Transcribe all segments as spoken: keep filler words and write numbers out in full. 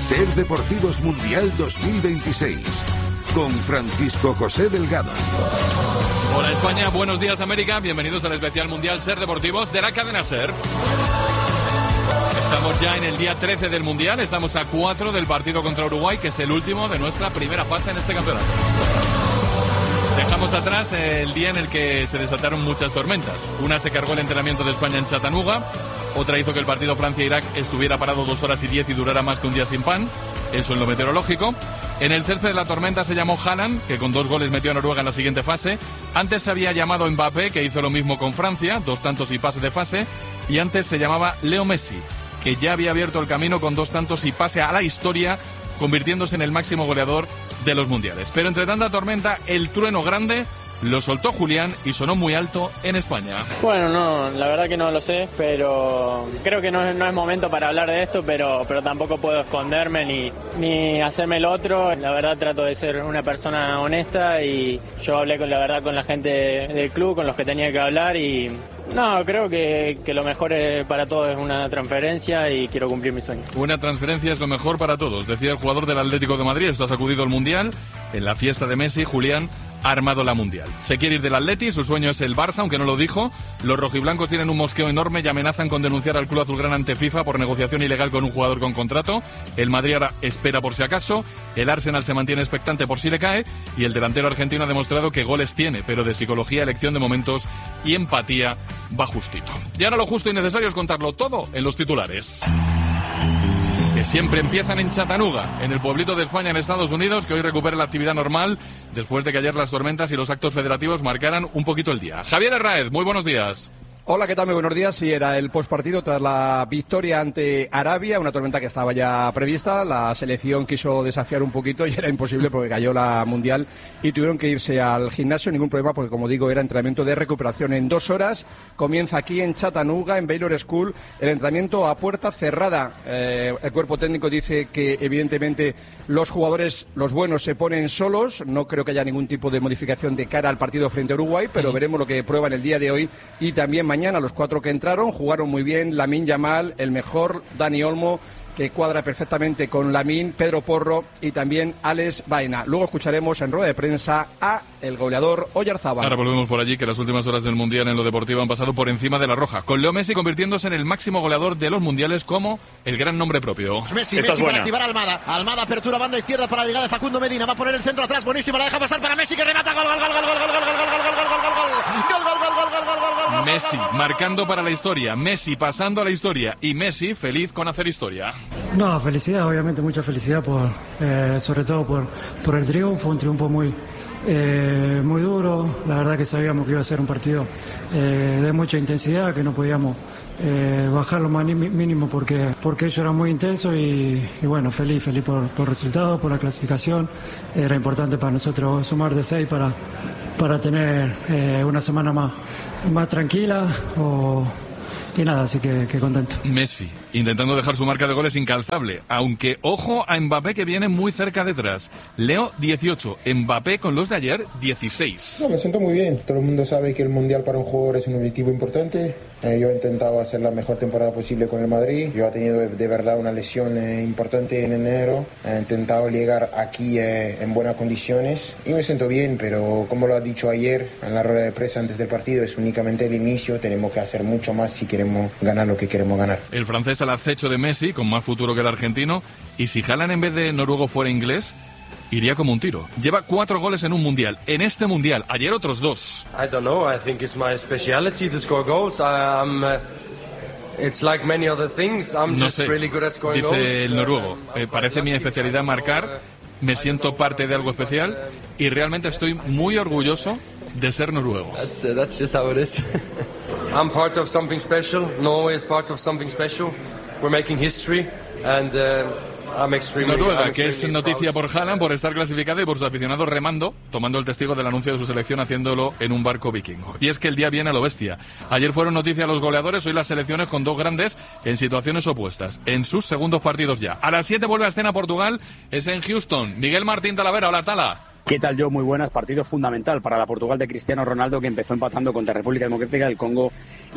Ser Deportivos Mundial dos mil veintiséis, con Francisco José Delgado. Hola España, buenos días América, bienvenidos al especial Mundial Ser Deportivos de la cadena Ser. Estamos ya en el día trece del Mundial, estamos a cuatro del partido contra Uruguay, que es el último de nuestra primera fase en este campeonato. Dejamos atrás el día en el que se desataron muchas tormentas. Una se cargó el entrenamiento de España en Chattanooga, otra hizo que el partido Francia-Irak estuviera parado dos horas y diez y durara más que un día sin pan, eso en lo meteorológico. En el césped de la tormenta se llamó Haaland, que con dos goles metió a Noruega en la siguiente fase. Antes se había llamado Mbappé, que hizo lo mismo con Francia, dos tantos y pase de fase. Y antes se llamaba Leo Messi, que ya había abierto el camino con dos tantos y pase a la historia, convirtiéndose en el máximo goleador de los mundiales. Pero entre tanta tormenta, el trueno grande lo soltó Julián y sonó muy alto en España. Bueno, no, la verdad que no lo sé, pero creo que no es, no es momento para hablar de esto, pero, pero tampoco puedo esconderme ni, ni hacerme el otro. La verdad trato de ser una persona honesta y yo hablé con la verdad con la gente del club, con los que tenía que hablar y no, creo que, que lo mejor para todos es una transferencia y quiero cumplir mi sueño. Una transferencia es lo mejor para todos, decía el jugador del Atlético de Madrid. Esto ha sacudido el Mundial. En la fiesta de Messi, Julián ha armado la Mundial. Se quiere ir del Atleti, su sueño es el Barça, aunque no lo dijo. Los rojiblancos tienen un mosqueo enorme y amenazan con denunciar al club azulgrana ante FIFA por negociación ilegal con un jugador con contrato. El Madrid ahora espera por si acaso. El Arsenal se mantiene expectante por si le cae. Y el delantero argentino ha demostrado que goles tiene, pero de psicología, elección de momentos y empatía va justito. Y ahora lo justo y necesario es contarlo todo en los titulares, que siempre empiezan en Chattanooga, en el pueblito de España en Estados Unidos, que hoy recupera la actividad normal después de que ayer las tormentas y los actos federativos marcaran un poquito el día. Javier Herráez, muy buenos días. Hola, ¿qué tal? Muy buenos días. Sí, era el postpartido tras la victoria ante Arabia, una tormenta que estaba ya prevista. La selección quiso desafiar un poquito y era imposible porque cayó la Mundial y tuvieron que irse al gimnasio. Ningún problema porque, como digo, era entrenamiento de recuperación en dos horas. Comienza aquí en Chattanooga, en Baylor School, el entrenamiento a puerta cerrada. Eh, el cuerpo técnico dice que, evidentemente, los jugadores, los buenos, se ponen solos. No creo que haya ningún tipo de modificación de cara al partido frente a Uruguay, pero veremos lo que prueban el día de hoy y también mañana. Mañana los cuatro que entraron jugaron muy bien. Lamine Yamal, el mejor, Dani Olmo, que cuadra perfectamente con Lamine, Pedro Porro y también Alex Baena. Luego escucharemos en rueda de prensa a el goleador Oyarzábal. Ahora volvemos por allí, que las últimas horas del Mundial en lo deportivo han pasado por encima de la roja, con Leo Messi convirtiéndose en el máximo goleador de los mundiales como el gran nombre propio. Messi, Messi para activar a Almada. Almada, apertura, banda izquierda para la llegada de Facundo Medina. Va a poner el centro atrás, buenísima, la deja pasar para Messi, que remata. Gol, gol, gol, gol, gol, gol, gol, gol, gol, gol, gol, gol, gol, gol, gol, gol. Messi marcando para la historia, Messi pasando a la historia y Messi feliz con hacer historia. No, felicidad, obviamente, mucha felicidad, por, eh, sobre todo por, por el triunfo, un triunfo muy, eh, muy duro. La verdad que sabíamos que iba a ser un partido eh, de mucha intensidad, que no podíamos eh, bajar lo más mínimo porque, porque ello era muy intenso y, y bueno, feliz, feliz por, por el resultado, por la clasificación. Era importante para nosotros sumar de seis para, para tener eh, una semana más, más tranquila o... Y nada, así que, que contento. Messi, intentando dejar su marca de goles incalzable, aunque ojo a Mbappé, que viene muy cerca detrás. Leo, dieciocho, Mbappé con los de ayer, dieciséis. No, me siento muy bien. Todo el mundo sabe que el Mundial para un jugador es un objetivo importante. Eh, yo he intentado hacer la mejor temporada posible con el Madrid. Yo he tenido de, de verdad una lesión eh, importante en enero. He intentado llegar aquí eh, en buenas condiciones y me siento bien, pero como lo ha dicho ayer en la rueda de prensa antes del partido, es únicamente el inicio. Tenemos que hacer mucho más si queremos ganar lo que queremos ganar. El francés al acecho de Messi, con más futuro que el argentino, y si Haaland en vez de noruego fuera inglés, iría como un tiro. Lleva cuatro goles en un mundial, en este mundial, ayer otros dos. I don't know, I think it's my speciality to score goals. I'm uh, it's like many other things. I'm no just sé, really good at scoring dice goals. el noruego. Eh, parece mi especialidad marcar, me siento parte de algo especial y realmente estoy muy orgulloso de ser noruego. That's, uh, that's just how it is. I'm part of something special. Norway is part of something special. We're making history and uh, I'm extremely, Noruega, I'm que es noticia por Haaland, por estar clasificado y por sus aficionados remando, tomando el testigo del anuncio de su selección, haciéndolo en un barco vikingo. Y es que el día viene a lo bestia. Ayer fueron noticia los goleadores, hoy las selecciones con dos grandes en situaciones opuestas, en sus segundos partidos ya. A las siete vuelve a escena Portugal, es en Houston. Miguel Martín Talavera, hola Tala. ¿Qué tal, Joe? Muy buenas. Partido fundamental para la Portugal de Cristiano Ronaldo, que empezó empatando contra República Democrática del Congo,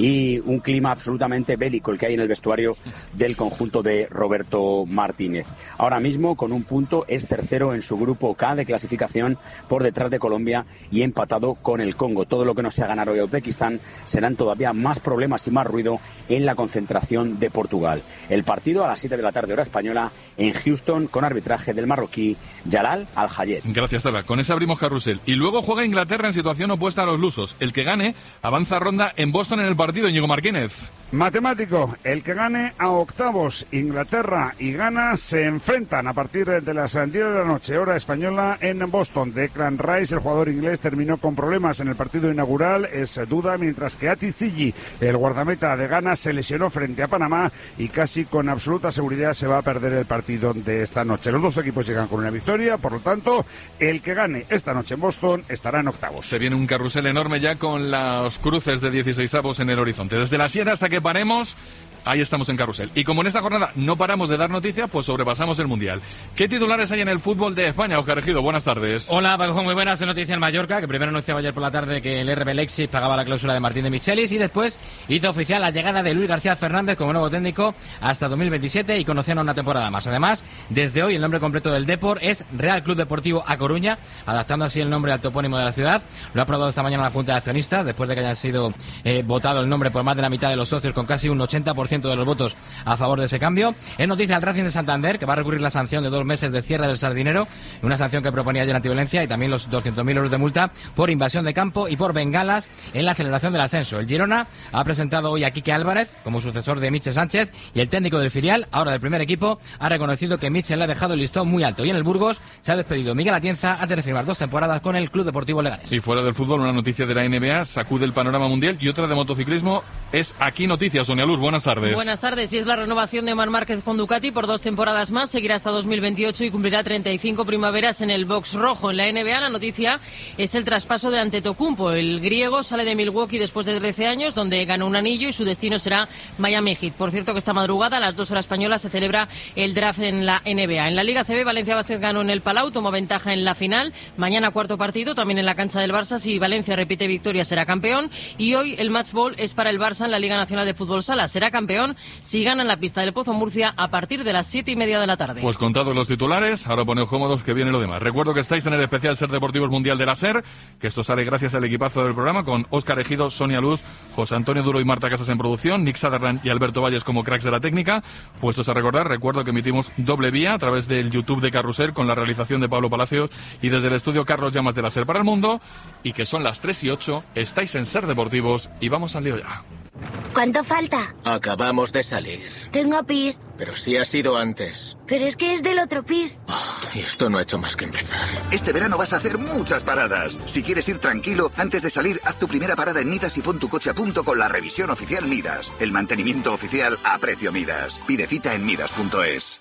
y un clima absolutamente bélico el que hay en el vestuario del conjunto de Roberto Martínez. Ahora mismo, con un punto, es tercero en su grupo K de clasificación, por detrás de Colombia y empatado con el Congo. Todo lo que no sea ganar hoy a Uzbekistán serán todavía más problemas y más ruido en la concentración de Portugal. El partido a las siete de la tarde, hora española, en Houston, con arbitraje del marroquí Jalal Al-Hayed. Gracias, Tala. Con ese abrimos carrusel. Y luego juega Inglaterra en situación opuesta a los lusos. El que gane avanza a ronda en Boston en el partido. Íñigo Martínez. Matemático, el que gane a octavos, Inglaterra y Ghana se enfrentan a partir de las diez de la noche, hora española, en Boston. Declan Rice, el jugador inglés, terminó con problemas en el partido inaugural, es duda, mientras que Ati Zigi, el guardameta de Ghana, se lesionó frente a Panamá y casi con absoluta seguridad se va a perder el partido de esta noche. Los dos equipos llegan con una victoria, por lo tanto, el que gane esta noche en Boston estará en octavos. Se viene un carrusel enorme ya con los cruces de dieciseisavos en el horizonte. Desde las siete hasta que paremos, ahí estamos en carrusel. Y como en esta jornada no paramos de dar noticias, pues sobrepasamos el Mundial. ¿Qué titulares hay en el fútbol de España, Óscar Ejido? Buenas tardes. Hola, Paco, muy buenas noticias en Mallorca, que primero anunciaba ayer por la tarde que el R B Leipzig pagaba la cláusula de Martín de Michelis y después hizo oficial la llegada de Luis García Fernández como nuevo técnico hasta dos mil veintisiete y conocían una temporada más. Además, desde hoy el nombre completo del Depor es Real Club Deportivo A Coruña, adaptando así el nombre al topónimo de la ciudad. Lo ha aprobado esta mañana la Junta de Accionistas, después de que haya sido eh, votado el nombre por más de la mitad de los socios, con casi un ochenta por ciento de los votos a favor de ese cambio. Es noticia el Racing de Santander, que va a recurrir la sanción de dos meses de cierre del Sardinero, una sanción que proponía ayer antiviolencia, y también los doscientos mil euros de multa por invasión de campo y por bengalas en la celebración del ascenso. El Girona ha presentado hoy a Quique Álvarez como sucesor de Michel Sánchez, y el técnico del filial, ahora del primer equipo, ha reconocido que Michel le ha dejado el listón muy alto. Y en el Burgos se ha despedido Miguel Atienza antes de firmar dos temporadas con el Club Deportivo Leganés. Y fuera del fútbol, una noticia de la N B A sacude el panorama mundial, y otra de motociclismo es Aquí Noticias. Sonia Luz, buenas tardes. Buenas tardes. Y es la renovación de Marc Márquez con Ducati por dos temporadas más. Seguirá hasta dos mil veintiocho y cumplirá treinta y cinco primaveras en el box rojo. En la N B A la noticia es el traspaso de Antetokounmpo. El griego sale de Milwaukee después de trece años, donde ganó un anillo, y su destino será Miami Heat. Por cierto, que esta madrugada a las dos horas españolas se celebra el draft en la N B A. En la Liga C B, Valencia Basket ganó en el Palau, tomó ventaja en la final. Mañana cuarto partido, también en la cancha del Barça. Si Valencia repite victoria, será campeón. Y hoy el match ball es para el Barça en la Liga Nacional de Fútbol Sala. Será campeón si gana en la pista del Pozo Murcia a partir de las siete y media de la tarde. Pues contados los titulares, ahora poneos cómodos que viene lo demás. Recuerdo que estáis en el especial Ser Deportivos Mundial de la SER, que esto sale gracias al equipazo del programa, con Óscar Ejido, Sonia Luz, José Antonio Duro y Marta Casas en producción, Nick Sutherland y Alberto Valles como cracks de la técnica. Puestos a recordar, recuerdo que emitimos doble vía a través del YouTube de Carrusel, con la realización de Pablo Palacios, y desde el estudio Carlos Llamas de la SER para el mundo, y que son las tres y ocho, estáis en Ser Deportivos y vamos al lío ya. ¿Cuánto falta? Acabamos de salir. Tengo pis. Pero sí ha sido antes. Pero es que es del otro pis. Oh, y esto no ha hecho más que empezar. Este verano vas a hacer muchas paradas. Si quieres ir tranquilo, antes de salir, haz tu primera parada en Midas y pon tu coche a punto con la revisión oficial Midas. El mantenimiento oficial a precio Midas. Pide cita en midas punto es.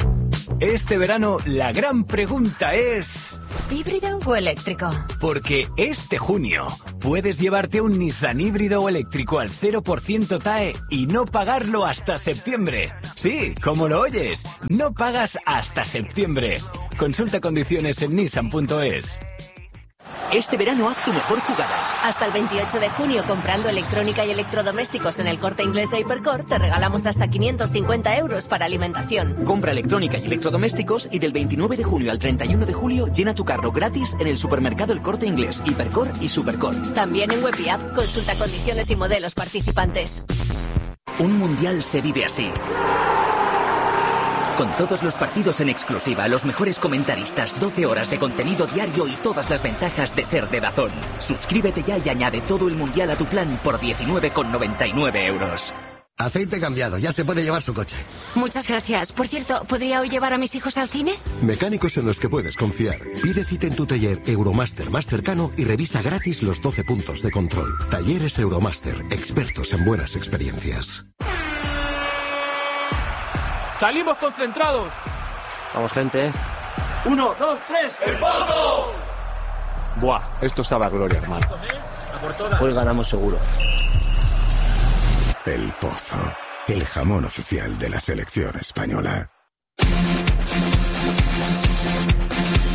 Este verano, la gran pregunta es... ¿híbrido o eléctrico? Porque este junio puedes llevarte un Nissan híbrido o eléctrico al cero por ciento T A E y no pagarlo hasta septiembre. Sí, como lo oyes, no pagas hasta septiembre. Consulta condiciones en nissan punto es. Este verano haz tu mejor jugada. Hasta el veintiocho de junio, comprando electrónica y electrodomésticos en el Corte Inglés e Hipercor, te regalamos hasta quinientos cincuenta euros para alimentación. Compra electrónica y electrodomésticos y del veintinueve de junio al treinta y uno de julio llena tu carro gratis en el supermercado El Corte Inglés, Hipercor y Supercor. También en web y app. Consulta condiciones y modelos participantes. Un mundial se vive así. Con todos los partidos en exclusiva, los mejores comentaristas, doce horas de contenido diario y todas las ventajas de ser de DAZN. Suscríbete ya y añade todo el mundial a tu plan por diecinueve con noventa y nueve euros. Aceite cambiado, ya se puede llevar su coche. Muchas gracias. Por cierto, ¿podría hoy llevar a mis hijos al cine? Mecánicos en los que puedes confiar. Pide cita en tu taller Euromaster más cercano y revisa gratis los doce puntos de control. Talleres Euromaster, expertos en buenas experiencias. ¡Salimos concentrados! Vamos, gente. Uno, dos, tres, ¡el Pozo! Buah, esto sabe a gloria, hermano. Hoy ganamos seguro. El Pozo, el jamón oficial de la selección española.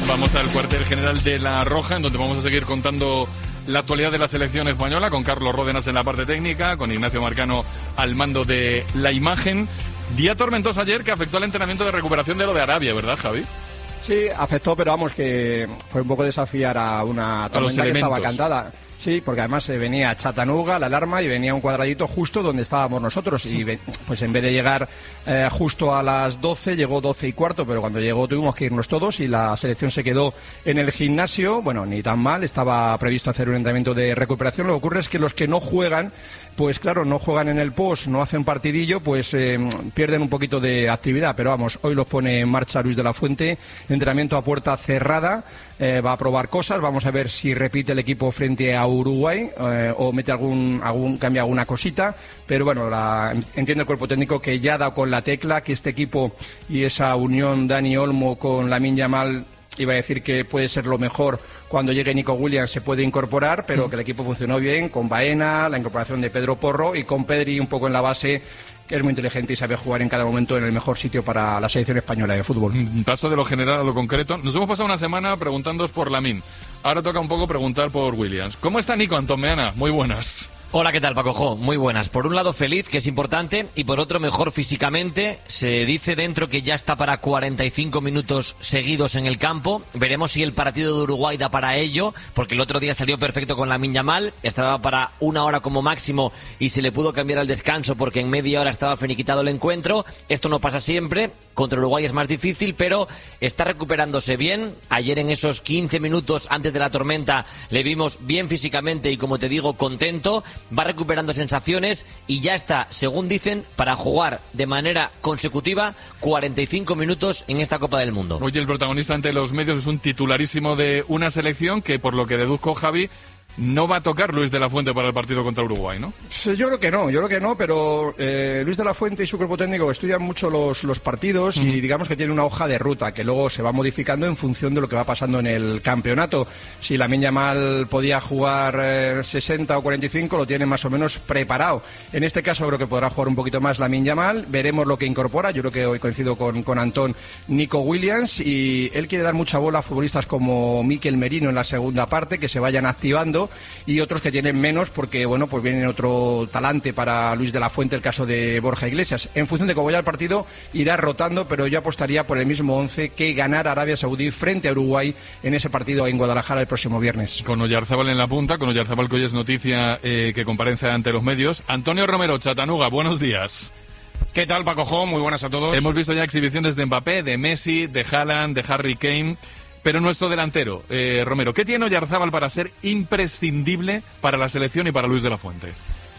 Vamos al cuartel general de La Roja, en donde vamos a seguir contando la actualidad de la selección española, con Carlos Ródenas en la parte técnica, con Ignacio Marcano al mando de la imagen. Día tormentoso ayer que afectó al entrenamiento de recuperación de lo de Arabia, ¿verdad, Javi? Sí, afectó, pero vamos, que fue un poco desafiar a una tormenta que estaba cantada. Sí, porque además se venía Chattanooga, la alarma, y venía un cuadradito justo donde estábamos nosotros. Y pues en vez de llegar eh, justo a las doce, llegó doce y cuarto, pero cuando llegó tuvimos que irnos todos y la selección se quedó en el gimnasio. Bueno, ni tan mal, estaba previsto hacer un entrenamiento de recuperación. Lo que ocurre es que los que no juegan, pues claro, no juegan en el post, no hacen partidillo, pues eh, pierden un poquito de actividad. Pero vamos, hoy los pone en marcha Luis de la Fuente, entrenamiento a puerta cerrada, eh, va a probar cosas, vamos a ver si repite el equipo frente a Uruguay eh, o mete algún, algún cambia alguna cosita, pero bueno, la, entiende el cuerpo técnico que ya ha dado con la tecla, que este equipo y esa unión Dani Olmo con Lamine Yamal, iba a decir que puede ser lo mejor cuando llegue Nico Williams, se puede incorporar, pero que el equipo funcionó bien, con Baena, la incorporación de Pedro Porro y con Pedri un poco en la base, que es muy inteligente y sabe jugar en cada momento en el mejor sitio para la selección española de fútbol. Paso de lo general a lo concreto. Nos hemos pasado una semana preguntándoos por Lamine. Ahora toca un poco preguntar por Williams. ¿Cómo está Nico, Antón Meana? Muy buenas. Hola, ¿qué tal, Paco Jo? Muy buenas. Por un lado feliz, que es importante, y por otro mejor físicamente. Se dice dentro que ya está para cuarenta y cinco minutos seguidos en el campo. Veremos si el partido de Uruguay da para ello, porque el otro día salió perfecto con Lamine Yamal. Estaba para una hora como máximo y se le pudo cambiar al descanso porque en media hora estaba finiquitado el encuentro. Esto no pasa siempre. Contra Uruguay es más difícil, pero está recuperándose bien. Ayer en esos quince minutos antes de la tormenta le vimos bien físicamente y, como te digo, contento. Va recuperando sensaciones y ya está, según dicen, para jugar de manera consecutiva cuarenta y cinco minutos en esta Copa del Mundo. Oye, el protagonista ante los medios es un titularísimo de una selección que, por lo que deduzco, Javi, no va a tocar Luis de la Fuente para el partido contra Uruguay, ¿no? Sí, yo creo que no, yo creo que no, pero eh, Luis de la Fuente y su cuerpo técnico estudian mucho los, los partidos uh-huh. y digamos que tiene una hoja de ruta que luego se va modificando en función de lo que va pasando en el campeonato. Si Lamine Yamal podía jugar eh, sesenta o cuarenta y cinco, lo tiene más o menos preparado. En este caso creo que podrá jugar un poquito más Lamine Yamal, veremos lo que incorpora. Yo creo que hoy coincido con, con Antón, Nico Williams, y él quiere dar mucha bola a futbolistas como Mikel Merino en la segunda parte, que se vayan activando, y otros que tienen menos porque, bueno, pues viene otro talante para Luis de la Fuente, el caso de Borja Iglesias. En función de cómo vaya el partido, irá rotando, pero yo apostaría por el mismo once que ganar Arabia Saudí frente a Uruguay en ese partido en Guadalajara el próximo viernes. Con Oyarzábal en la punta, con Oyarzábal, que hoy es noticia eh, que comparece ante los medios. Antonio Romero, Chattanooga, buenos días. ¿Qué tal, Paco Jo? Muy buenas a todos. Hemos visto ya exhibiciones de Mbappé, de Messi, de Haaland, de Harry Kane. Pero nuestro delantero, eh, Romero, ¿qué tiene Oyarzábal para ser imprescindible para la selección y para Luis de la Fuente?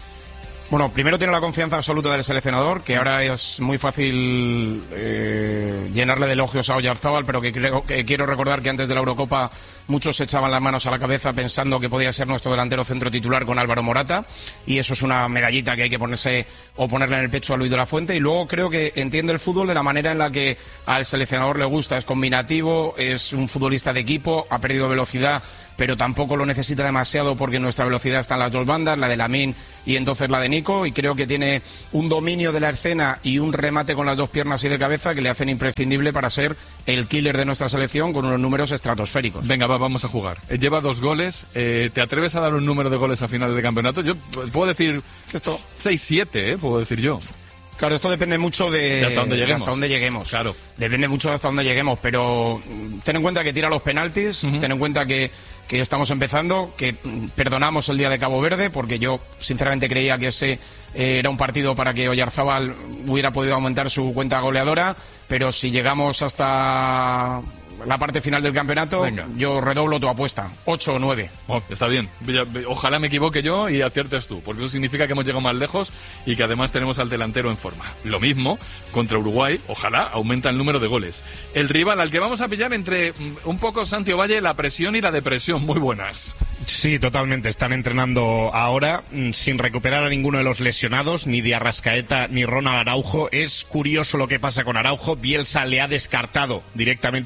Bueno, primero tiene la confianza absoluta del seleccionador, que ahora es muy fácil eh, llenarle de elogios a Oyarzábal, pero que, creo, que quiero recordar que antes de la Eurocopa muchos se echaban las manos a la cabeza pensando que podía ser nuestro delantero centro titular con Álvaro Morata, y eso es una medallita que hay que ponerse o ponerle en el pecho a Luis de la Fuente. Y luego creo que entiende el fútbol de la manera en la que al seleccionador le gusta, es combinativo, es un futbolista de equipo, ha perdido velocidad, pero tampoco lo necesita demasiado porque nuestra velocidad está en las dos bandas, la de Lamine y entonces la de Nico, y creo que tiene un dominio de la escena y un remate con las dos piernas y de cabeza que le hacen imprescindible para ser el killer de nuestra selección con unos números estratosféricos. Venga, va, vamos a jugar. Eh, lleva dos goles. Eh, ¿Te atreves a dar un número de goles a finales de campeonato? Yo puedo decir seis siete, ¿eh? Puedo decir yo. Claro, esto depende mucho de, de hasta dónde lleguemos. Hasta dónde lleguemos. Claro. Depende mucho de hasta dónde lleguemos, pero ten en cuenta que tira los penaltis, uh-huh. ten en cuenta que, que estamos empezando, que perdonamos el día de Cabo Verde, porque yo sinceramente creía que ese eh, era un partido para que Oyarzábal hubiera podido aumentar su cuenta goleadora, pero si llegamos hasta la parte final del campeonato, venga, yo redoblo tu apuesta, ocho o nueve. Oh, está bien, ojalá me equivoque yo y aciertes tú, porque eso significa que hemos llegado más lejos y que además tenemos al delantero en forma. Lo mismo contra Uruguay, ojalá aumenta el número de goles. El rival al que vamos a pillar entre un poco Santi Ovalle, la presión y la depresión, muy buenas. Sí, totalmente, están entrenando ahora sin recuperar a ninguno de los lesionados, ni de Arrascaeta ni Ronald Araujo. Es curioso lo que pasa con Araujo, Bielsa le ha descartado directamente para el partido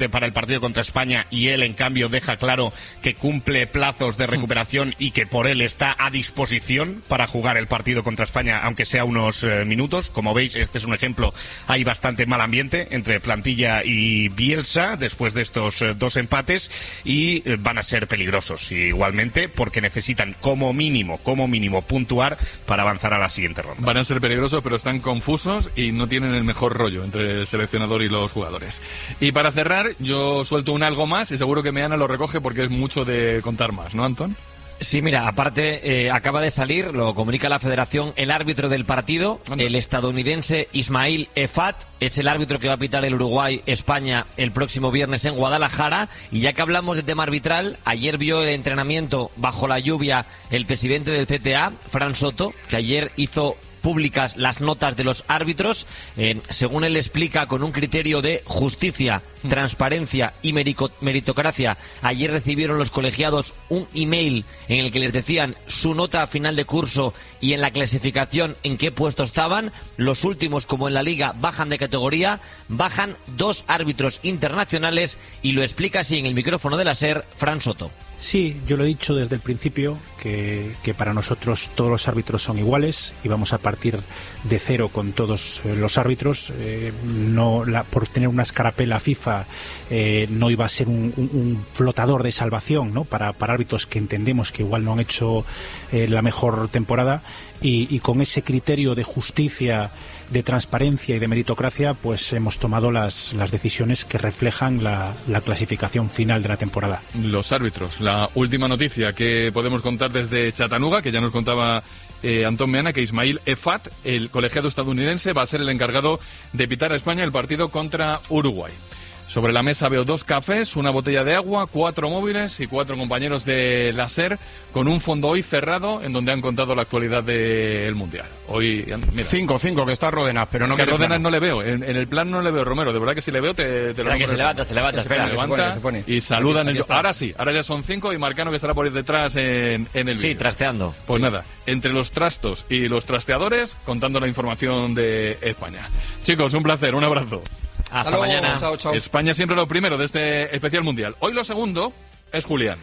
partido contra España y él, en cambio, deja claro que cumple plazos de recuperación y que por él está a disposición para jugar el partido contra España, aunque sea unos eh, minutos. Como veis, este es un ejemplo. Hay bastante mal ambiente entre plantilla y Bielsa después de estos eh, dos empates y eh, van a ser peligrosos igualmente porque necesitan como mínimo, como mínimo puntuar para avanzar a la siguiente ronda. Van a ser peligrosos, pero están confusos y no tienen el mejor rollo entre el seleccionador y los jugadores. Y para cerrar, yo suelto un algo más y seguro que Meana lo recoge porque es mucho de contar más, ¿no, Antón? Sí, mira, aparte eh, acaba de salir, lo comunica la Federación, el árbitro del partido, Anda. el estadounidense Ismail Efat, es el árbitro que va a pitar el Uruguay-España el próximo viernes en Guadalajara. Y ya que hablamos de tema arbitral, ayer vio el entrenamiento bajo la lluvia el presidente del C T A, Fran Soto, que ayer hizo públicas las notas de los árbitros, eh, según él explica, con un criterio de justicia, transparencia y meritocracia. Ayer recibieron los colegiados un email en el que les decían su nota a final de curso y en la clasificación en qué puesto estaban. Los últimos, como en la Liga, bajan de categoría, bajan dos árbitros internacionales y lo explica así en el micrófono de la SER, Fran Soto. Sí, yo lo he dicho desde el principio que, que para nosotros todos los árbitros son iguales y vamos a partir de cero con todos los árbitros. Eh, no la, por tener una escarapela FIFA eh, no iba a ser un, un, un flotador de salvación, ¿no? para, para árbitros que entendemos que igual no han hecho eh, la mejor temporada y, y con ese criterio de justicia, de transparencia y de meritocracia, pues hemos tomado las, las decisiones que reflejan la, la clasificación final de la temporada. Los árbitros, la última noticia que podemos contar desde Chattanooga, que ya nos contaba eh, Antón Meana, que Ismail Efat, el colegiado estadounidense, va a ser el encargado de pitar a España el partido contra Uruguay. Sobre la mesa veo dos cafés, una botella de agua, cuatro móviles y cuatro compañeros de la SER con un fondo hoy cerrado en donde han contado la actualidad del Mundial. Hoy, mira. Cinco, cinco, que está Ródenas, pero no que que Ródenas no le veo. En, en el plan no le veo, Romero. De verdad que si le veo te, te lo que se levanta, se levanta, se levanta, espera, se levanta se pone, se pone. y saludan. El... Ahora sí, ahora ya son cinco y Marcano que estará por detrás en, en el vídeo. Sí, trasteando. Pues sí. nada, entre los trastos y los trasteadores, contando la información de España. Chicos, un placer, un abrazo. Hasta Hasta mañana. Chao, chao. España siempre lo primero de este especial mundial. Hoy lo segundo es Julián.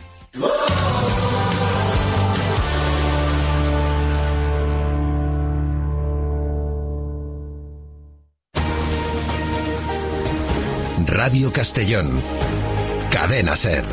Radio Castellón. Cadena SER.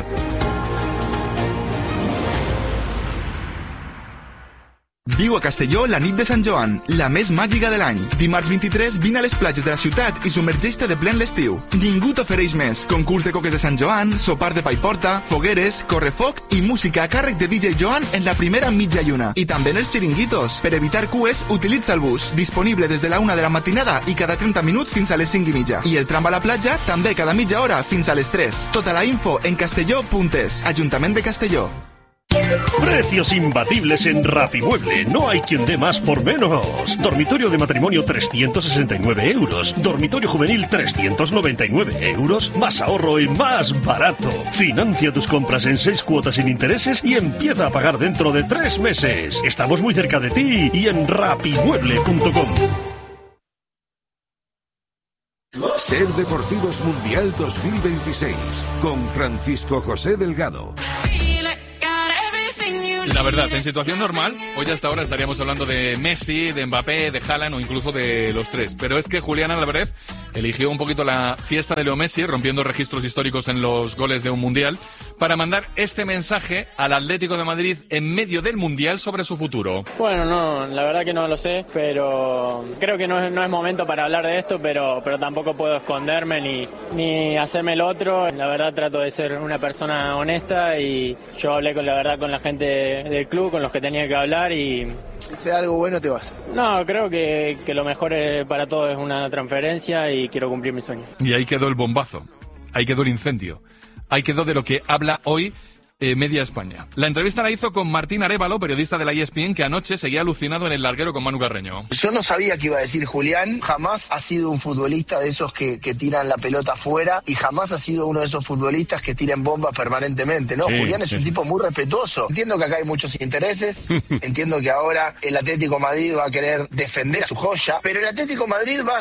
Viu a Castelló la nit de Sant Joan, la més màgica de l'any. Dimarts vint-i-tres, vine a les platges de la ciutat i submergeix-te de plen l'estiu. Ningú t'ofereix més. Concurs de coques de Sant Joan, sopar de pa i porta, fogueres, correfoc i música a càrrec de D J Joan en la primera mitja lluna. I també en els xiringuitos. Per evitar cues, utilitza el bus. Disponible des de la una de la matinada i cada trenta minuts fins a les cinc i mitja. I el tram a la platja també cada mitja hora fins a les tres. Tota la info en castelló punt es. Ajuntament de Castelló. Precios imbatibles en Rapimueble. No hay quien dé más por menos. Dormitorio de matrimonio trescientos sesenta y nueve euros. Dormitorio juvenil trescientos noventa y nueve euros. Más ahorro y más barato. Financia tus compras en seis cuotas sin intereses y empieza a pagar dentro de tres meses. Estamos muy cerca de ti y en rapimueble punto com. SER Deportivos Mundial dos mil veintiséis con Francisco José Delgado. La verdad, en situación normal, hoy hasta ahora estaríamos hablando de Messi, de Mbappé, de Haaland o incluso de los tres. Pero es que Julián Álvarez eligió un poquito la fiesta de Leo Messi, rompiendo registros históricos en los goles de un Mundial, para mandar este mensaje al Atlético de Madrid en medio del Mundial sobre su futuro. Bueno, no, la verdad que no lo sé, pero creo que no es, no es momento para hablar de esto, pero, pero tampoco puedo esconderme ni, ni hacerme el otro. La verdad trato de ser una persona honesta y yo hablé con la verdad con la gente del club, con los que tenía que hablar y... Si sea algo bueno te vas. No, creo que, que lo mejor es, para todos es una transferencia y quiero cumplir mi sueño. Y ahí quedó el bombazo, ahí quedó el incendio, ahí quedó de lo que habla hoy eh, Media España. La entrevista la hizo con Martín Arévalo, periodista de la E S P N, que anoche seguía alucinado en el larguero con Manu Carreño. Yo no sabía que iba a decir Julián, jamás ha sido un futbolista de esos que, que tiran la pelota afuera y jamás ha sido uno de esos futbolistas que tiran bombas permanentemente, ¿no? Sí, Julián es sí. un tipo muy respetuoso. Entiendo que acá hay muchos intereses, entiendo que ahora el Atlético de Madrid va a querer defender su joya, pero el Atlético de Madrid va a sacar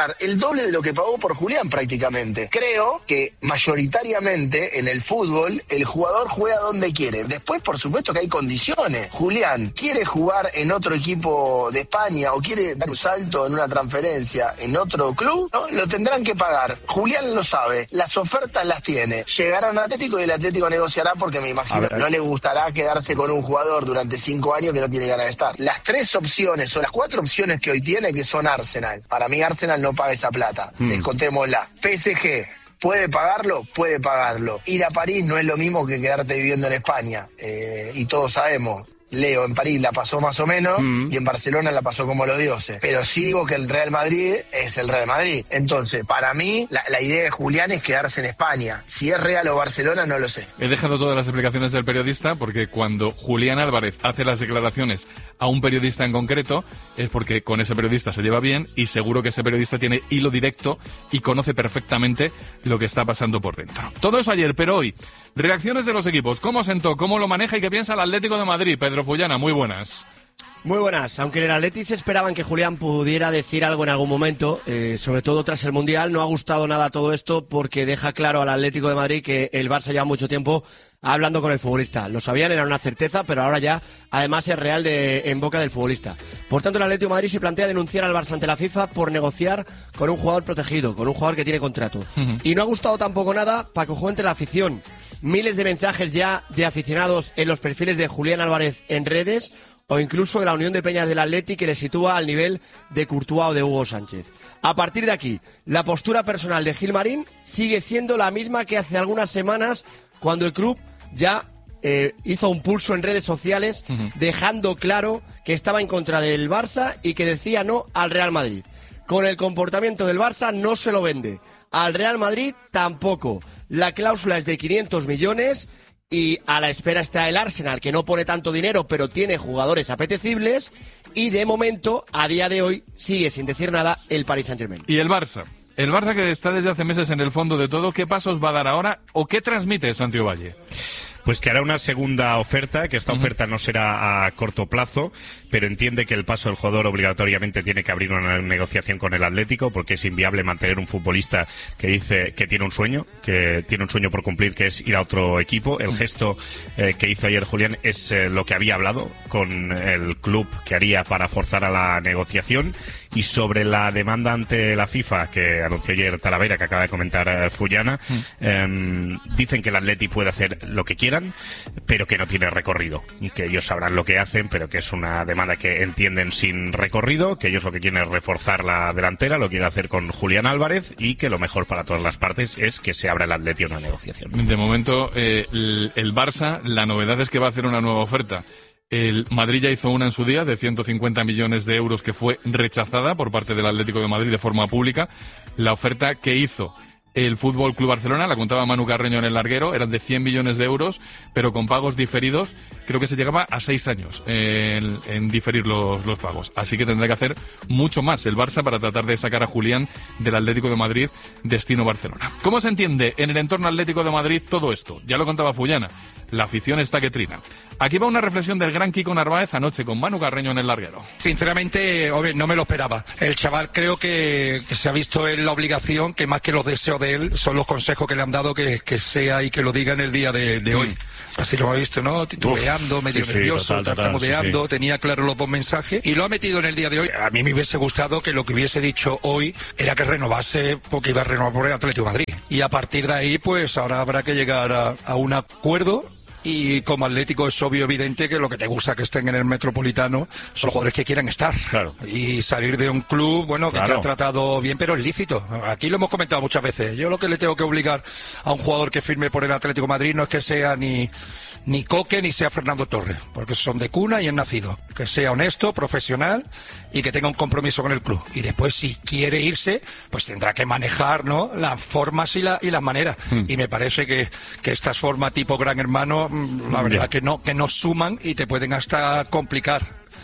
el doble de lo que pagó por Julián prácticamente. Creo que mayoritariamente en el fútbol el jugador juega donde quiere. Después, por supuesto que hay condiciones. Julián quiere jugar en otro equipo de España o quiere dar un salto en una transferencia en otro club, ¿no? Lo tendrán que pagar. Julián lo sabe, las ofertas las tiene. Llegarán al Atlético y el Atlético negociará porque me imagino no le gustará quedarse con un jugador durante cinco años que no tiene ganas de estar. Las tres opciones o las cuatro opciones que hoy tiene, que son Arsenal. Para mí Arsenal no paga esa plata. Hmm. Descontémosla. P S G. ¿Puede pagarlo? Puede pagarlo. Ir a París no es lo mismo que quedarte viviendo en España. Eh, y todos sabemos. Leo en París la pasó más o menos mm. y en Barcelona la pasó como los dioses. Pero sigo que el Real Madrid es el Real Madrid. Entonces, para mí, la, la idea de Julián es quedarse en España. Si es Real o Barcelona, no lo sé. He dejado todas las explicaciones del periodista porque cuando Julián Álvarez hace las declaraciones a un periodista en concreto es porque con ese periodista se lleva bien y seguro que ese periodista tiene hilo directo y conoce perfectamente lo que está pasando por dentro. Todo eso ayer, pero hoy, reacciones de los equipos. ¿Cómo sentó? ¿Cómo lo maneja y qué piensa el Atlético de Madrid? Pedro Fullana, muy buenas. Muy buenas. Aunque en el Atleti se esperaban que Julián pudiera decir algo en algún momento, eh, sobre todo tras el Mundial, no ha gustado nada todo esto porque deja claro al Atlético de Madrid que el Barça lleva mucho tiempo hablando con el futbolista. Lo sabían, era una certeza, pero ahora ya, además, es real de, en boca del futbolista. Por tanto, el Atlético de Madrid se plantea denunciar al Barça ante la FIFA por negociar con un jugador protegido, con un jugador que tiene contrato. Uh-huh. Y no ha gustado tampoco nada para que juegue entre la afición. Miles de mensajes ya de aficionados en los perfiles de Julián Álvarez en redes o incluso de la Unión de Peñas del Atleti que le sitúa al nivel de Courtois o de Hugo Sánchez. A partir de aquí, la postura personal de Gilmarín sigue siendo la misma que hace algunas semanas cuando el club ya eh, hizo un pulso en redes sociales uh-huh. dejando claro que estaba en contra del Barça y que decía no al Real Madrid. Con el comportamiento del Barça no se lo vende. Al Real Madrid tampoco. La cláusula es de quinientos millones y a la espera está el Arsenal, que no pone tanto dinero, pero tiene jugadores apetecibles. Y de momento, a día de hoy, sigue sin decir nada el Paris Saint-Germain. ¿Y el Barça? El Barça que está desde hace meses en el fondo de todo, ¿qué pasos va a dar ahora o qué transmite Santiago Valle? Pues que hará una segunda oferta, que esta uh-huh. oferta no será a corto plazo, pero entiende que el paso del jugador obligatoriamente tiene que abrir una negociación con el Atlético, porque es inviable mantener un futbolista que dice que tiene un sueño, que tiene un sueño por cumplir, que es ir a otro equipo. El gesto eh, que hizo ayer Julián es eh, lo que había hablado con el club que haría para forzar a la negociación. Y sobre la demanda ante la FIFA, que anunció ayer Talavera, que acaba de comentar eh, Fullana, uh-huh. eh, dicen que el Atleti puede hacer lo que quiera, pero que no tiene recorrido y que ellos sabrán lo que hacen, pero que es una demanda que entienden sin recorrido, que ellos lo que quieren es reforzar la delantera, lo quieren hacer con Julián Álvarez y que lo mejor para todas las partes es que se abra el Atleti a una negociación. De momento, eh, el, el Barça, la novedad es que va a hacer una nueva oferta. El Madrid ya hizo una en su día de ciento cincuenta millones de euros que fue rechazada por parte del Atlético de Madrid de forma pública. La oferta que hizo el Fútbol Club Barcelona, la contaba Manu Carreño en el larguero, eran de cien millones de euros, pero con pagos diferidos, creo que se llegaba a seis años en, en diferir los, los pagos. Así que tendrá que hacer mucho más el Barça para tratar de sacar a Julián del Atlético de Madrid, destino Barcelona. ¿Cómo se entiende en el entorno Atlético de Madrid todo esto? Ya lo contaba Fullana, la afición está que trina. Aquí va una reflexión del gran Kiko Narváez anoche con Manu Carreño en el larguero. Sinceramente, hombre, no me lo esperaba. El chaval creo que, que se ha visto en la obligación, que más que los deseos de él, son los consejos que le han dado que, que sea y que lo diga en el día de, de hoy. Así lo ha visto, ¿no? Titubeando, Uf, medio sí, nervioso, sí, total, tartamudeando, sí, sí. Tenía claro los dos mensajes y lo ha metido en el día de hoy. A mí me hubiese gustado que lo que hubiese dicho hoy era que renovase, porque iba a renovar por el Atlético de Madrid. Y a partir de ahí, pues ahora habrá que llegar a, a un acuerdo. Y como Atlético es obvio, evidente que lo que te gusta que estén en el Metropolitano son los jugadores que quieran estar. Claro. Y salir de un club, bueno, que claro. te ha tratado bien, pero es lícito. Aquí lo hemos comentado muchas veces. Yo lo que le tengo que obligar a un jugador que firme por el Atlético de Madrid no es que sea ni... ni Coque ni sea Fernando Torres, porque son de cuna y han nacido. Que sea honesto, profesional y que tenga un compromiso con el club. Y después, si quiere irse, pues tendrá que manejar, ¿no?, las formas y, la, y las maneras. Hmm. Y me parece que, que estas formas tipo Gran Hermano, la verdad yeah. que no, que no suman y te pueden hasta complicar.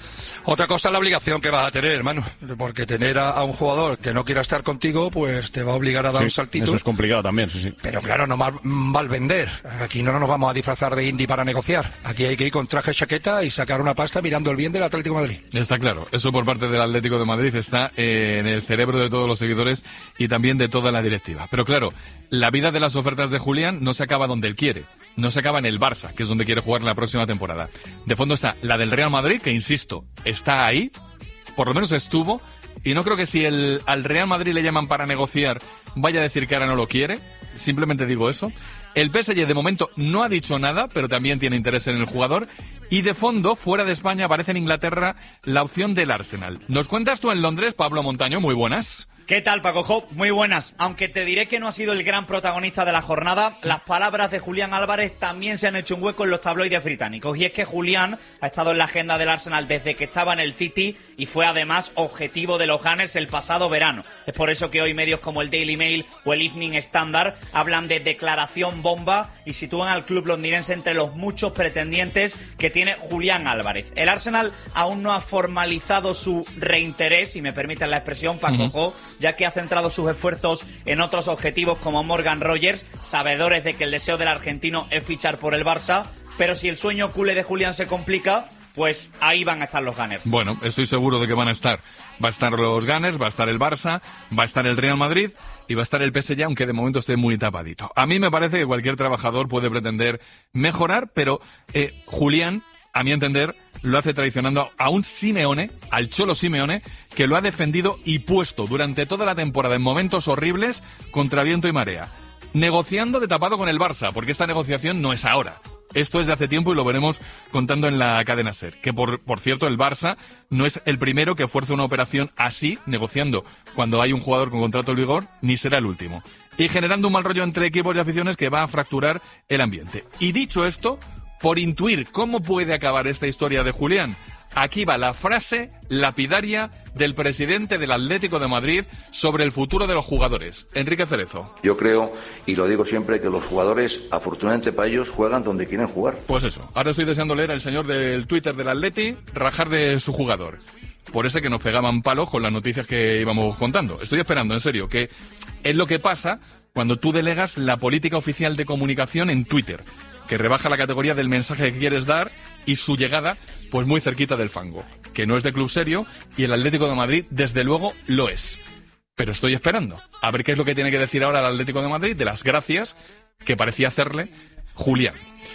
Otra cosa es la obligación que vas a tener, hermano, porque tener a, a un jugador que no quiera estar contigo, pues te va a obligar a dar sí, un saltito. Eso es complicado también, sí, sí. Pero claro, no mal, mal vender. Aquí no nos vamos a disfrazar de indie para negociar. Aquí hay que ir con traje, chaqueta y sacar una pasta mirando el bien del Atlético de Madrid. Está claro, eso por parte del Atlético de Madrid está eh, en el cerebro de todos los seguidores y también de toda la directiva. Pero claro, la vida de las ofertas de Julián no se acaba donde él quiere. No se acaba en el Barça, que es donde quiere jugar la próxima temporada. De fondo está la del Real Madrid, que insisto, está ahí, por lo menos estuvo, y no creo que si el, al Real Madrid le llaman para negociar, vaya a decir que ahora no lo quiere, simplemente digo eso. El P S G de momento no ha dicho nada, pero también tiene interés en el jugador, y de fondo, fuera de España, aparece en Inglaterra la opción del Arsenal. ¿Nos cuentas tú en Londres, Pablo Montaño? Muy buenas. ¿Qué tal, Paco Jo? Muy buenas. Aunque te diré que no ha sido el gran protagonista de la jornada, las palabras de Julián Álvarez también se han hecho un hueco en los tabloides británicos. Y es que Julián ha estado en la agenda del Arsenal desde que estaba en el City y fue además objetivo de los Gunners el pasado verano. Es por eso que hoy medios como el Daily Mail o el Evening Standard hablan de declaración bomba y sitúan al club londinense entre los muchos pretendientes que tiene Julián Álvarez. El Arsenal aún no ha formalizado su reinterés, si me permiten la expresión, Paco uh-huh. Jo, ya que ha centrado sus esfuerzos en otros objetivos como Morgan Rogers, sabedores de que el deseo del argentino es fichar por el Barça, pero si el sueño culé de Julián se complica, pues ahí van a estar los Gunners. Bueno, estoy seguro de que van a estar. Va a estar los Gunners, va a estar el Barça, va a estar el Real Madrid y va a estar el P S G, aunque de momento esté muy tapadito. A mí me parece que cualquier trabajador puede pretender mejorar, pero eh, Julián, a mi entender, lo hace traicionando a un Simeone, al Cholo Simeone, que lo ha defendido y puesto durante toda la temporada en momentos horribles contra viento y marea. Negociando de tapado con el Barça, porque esta negociación no es ahora. Esto es de hace tiempo y lo veremos contando en la cadena SER. Que, por, por cierto, el Barça no es el primero que fuerza una operación así, negociando cuando hay un jugador con contrato en vigor, ni será el último. Y generando un mal rollo entre equipos y aficiones que va a fracturar el ambiente. Y dicho esto, por intuir cómo puede acabar esta historia de Julián, aquí va la frase lapidaria del presidente del Atlético de Madrid sobre el futuro de los jugadores, Enrique Cerezo. Yo creo, y lo digo siempre, que los jugadores, afortunadamente para ellos, juegan donde quieren jugar. Pues eso, ahora estoy deseando leer al señor del Twitter del Atleti rajar de su jugador. Por ese que nos pegaban palos con las noticias que íbamos contando. Estoy esperando, en serio, que es lo que pasa cuando tú delegas la política oficial de comunicación en Twitter, que rebaja la categoría del mensaje que quieres dar y su llegada, pues muy cerquita del fango, que no es de club serio y el Atlético de Madrid, desde luego, lo es. Pero estoy esperando a ver qué es lo que tiene que decir ahora el Atlético de Madrid de las gracias que parecía hacerle Julián.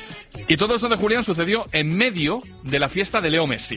Y todo eso de Julián sucedió en medio de la fiesta de Leo Messi.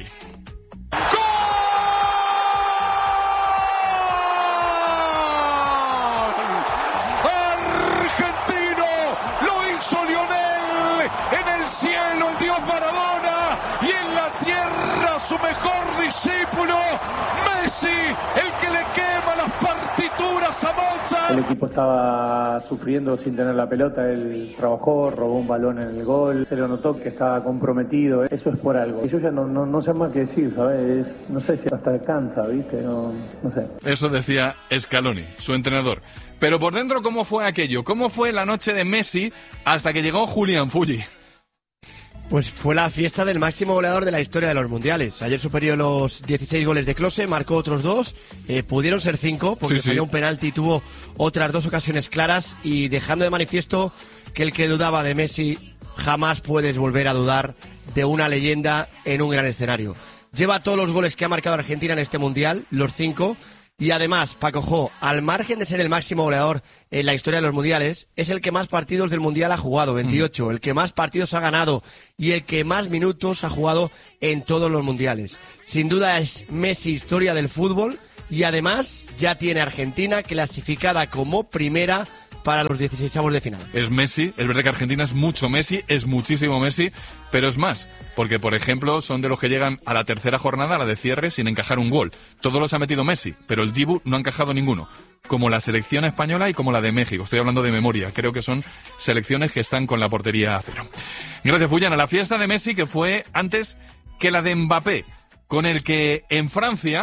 Cielo, el dios Maradona, y en la tierra su mejor discípulo, Messi, el que le quema las partituras a Mozart. El equipo estaba sufriendo sin tener la pelota, él trabajó, robó un balón en el gol, se lo notó que estaba comprometido, eso es por algo. Y yo ya no, no, no sé más qué decir, ¿sabes? Es, no sé si hasta cansa, ¿viste? No, no sé. Eso decía Scaloni, su entrenador. Pero por dentro, ¿cómo fue aquello? ¿Cómo fue la noche de Messi hasta que llegó Julián Fulli? Pues fue la fiesta del máximo goleador de la historia de los mundiales. Ayer superó los dieciséis goles de Klose, marcó otros dos, eh, pudieron ser cinco porque sí, falló sí. un penalti y tuvo otras dos ocasiones claras, y dejando de manifiesto que el que dudaba de Messi jamás puedes volver a dudar de una leyenda en un gran escenario. Lleva todos los goles que ha marcado Argentina en este mundial, los cinco. Y además, Paco Jo, al margen de ser el máximo goleador en la historia de los mundiales, es el que más partidos del mundial ha jugado, veintiocho, mm. el que más partidos ha ganado y el que más minutos ha jugado en todos los mundiales. Sin duda es Messi, historia del fútbol, y además ya tiene Argentina clasificada como primera para los dieciseisavos de final. Es Messi, es verdad que Argentina es mucho Messi, es muchísimo Messi, pero es más, porque por ejemplo son de los que llegan a la tercera jornada, la de cierre, sin encajar un gol. Todos los ha metido Messi, pero el Dibu no ha encajado ninguno, como la selección española y como la de México. Estoy hablando de memoria, creo que son selecciones que están con la portería a cero. Gracias, Fullana. La fiesta de Messi, que fue antes que la de Mbappé, con el que en Francia